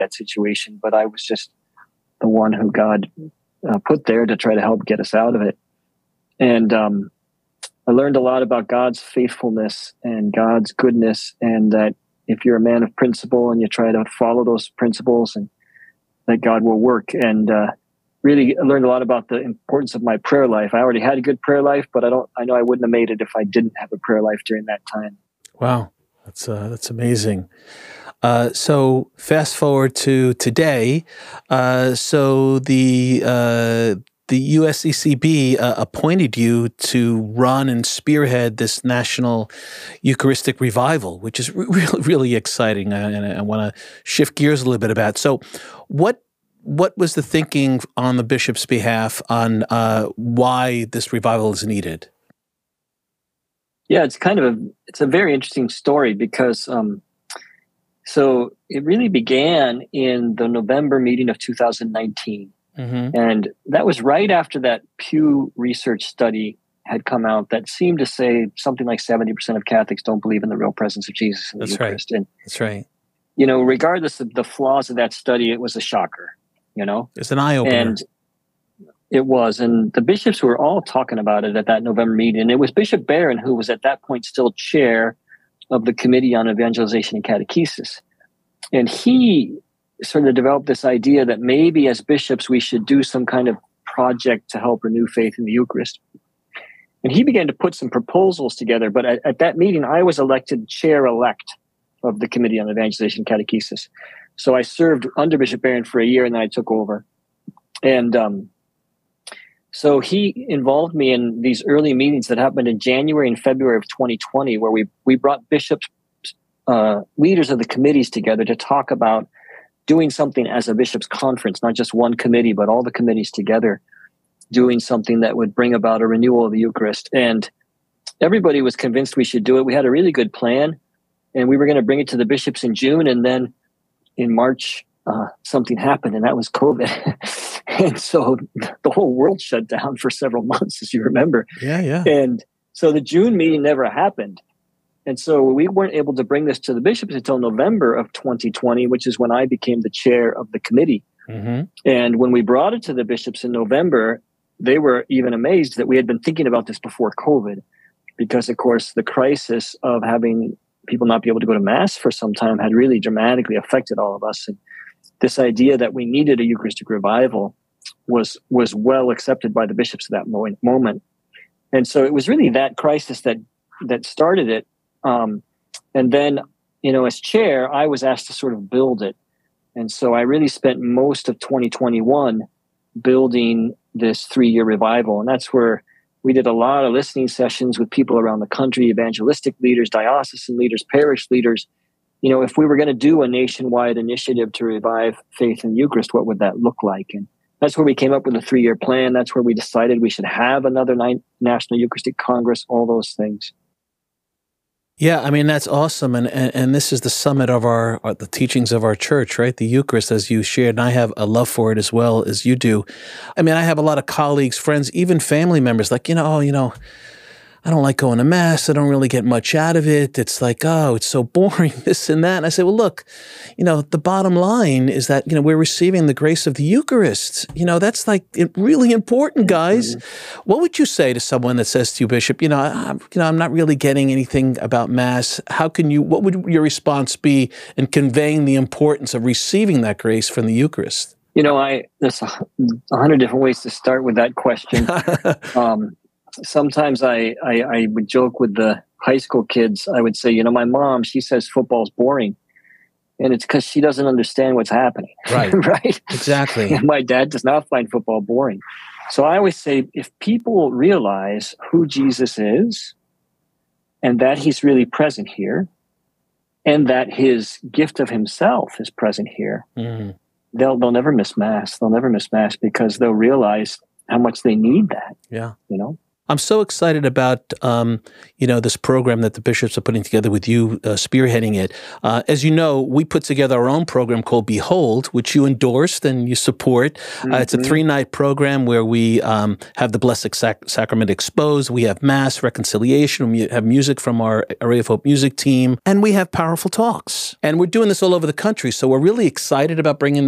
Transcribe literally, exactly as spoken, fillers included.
that situation, but I was just the one who God uh, put there to try to help get us out of it. And um, I learned a lot about God's faithfulness and God's goodness, and that if you're a man of principle and you try to follow those principles, and that God will work. And uh, really learned a lot about the importance of my prayer life. I already had a good prayer life, but I don't. I know I wouldn't have made it if I didn't have a prayer life during that time. Wow, that's uh, that's amazing. Uh, so fast forward to today. Uh, so the uh, the U S E C B uh, appointed you to run and spearhead this national Eucharistic revival, which is re- really really exciting. Uh, and I, I want to shift gears a little bit about. So, what what was the thinking on the bishop's behalf on uh, why this revival is needed? Yeah, it's kind of a it's a very interesting story because. Um, So it really began in the November meeting of two thousand nineteen. Mm-hmm. And that was right after that Pew Research study had come out that seemed to say something like seventy percent of Catholics don't believe in the real presence of Jesus in the That's Eucharist. Right. And, That's right. You know, regardless of the flaws of that study, it was a shocker, you know? It's an eye-opener. And it was. And the bishops were all talking about it at that November meeting. And it was Bishop Barron, who was at that point still chair of the Committee on Evangelization and Catechesis. And he sort of developed this idea that maybe as bishops, we should do some kind of project to help renew faith in the Eucharist. And he began to put some proposals together. But at, at that meeting, I was elected chair-elect of the Committee on Evangelization and Catechesis. So I served under Bishop Barron for a year, and then I took over. And um, so he involved me in these early meetings that happened in January and February of twenty twenty, where we, we brought bishops, uh, leaders of the committees together to talk about doing something as a bishops' conference, not just one committee, but all the committees together, doing something that would bring about a renewal of the Eucharist. And everybody was convinced we should do it. We had a really good plan, and we were going to bring it to the bishops in June. And then in March, uh, something happened, and that was COVID. And so the whole world shut down for several months, as you remember. Yeah, yeah. And so the June meeting never happened. And so we weren't able to bring this to the bishops until November of twenty twenty, which is when I became the chair of the committee. Mm-hmm. And when we brought it to the bishops in November, they were even amazed that we had been thinking about this before COVID, because, of course, the crisis of having people not be able to go to Mass for some time had really dramatically affected all of us. And this idea that we needed a Eucharistic revival was was well accepted by the bishops at that mo- moment. And so it was really that crisis that that started it. Um, and then, you know, as chair, I was asked to sort of build it. And so I really spent most of twenty twenty-one building this three-year revival. And that's where we did a lot of listening sessions with people around the country, evangelistic leaders, diocesan leaders, parish leaders. You know, if we were going to do a nationwide initiative to revive faith in the Eucharist, what would that look like? And that's where we came up with a three-year plan. That's where we decided we should have another ni- National Eucharistic Congress, all those things. Yeah, I mean, that's awesome. And, and and this is the summit of our, our, the teachings of our church, right? The Eucharist, as you shared, and I have a love for it as well as you do. I mean, I have a lot of colleagues, friends, even family members, like, you know, oh, you know, I don't like going to Mass. I don't really get much out of it. It's like, oh, it's so boring, this and that. And I say, well, look, you know, the bottom line is that, you know, we're receiving the grace of the Eucharist. You know, that's like really important, guys. Mm-hmm. What would you say to someone that says to you, Bishop, you know, I, you know, I'm not really getting anything about Mass. How can you, what would your response be in conveying the importance of receiving that grace from the Eucharist? You know, I there's a hundred different ways to start with that question. um, Sometimes I, I, I would joke with the high school kids. I would say, you know, my mom, she says football's boring. And it's because she doesn't understand what's happening. Right. Right? Exactly. And my dad does not find football boring. So I always say, if people realize who Jesus is and that he's really present here and that his gift of himself is present here, mm. they'll they'll never miss Mass. They'll never miss Mass because they'll realize how much they need that. Yeah. You know? I'm so excited about, um, you know, this program that the bishops are putting together with you uh, spearheading it. Uh, as you know, we put together our own program called Behold, which you endorsed and you support. Mm-hmm. Uh, it's a three-night program where we um, have the Blessed Sac- Sacrament exposed. We have Mass, reconciliation. We have music from our Array of Hope music team. And we have powerful talks. And we're doing this all over the country. So we're really excited about bringing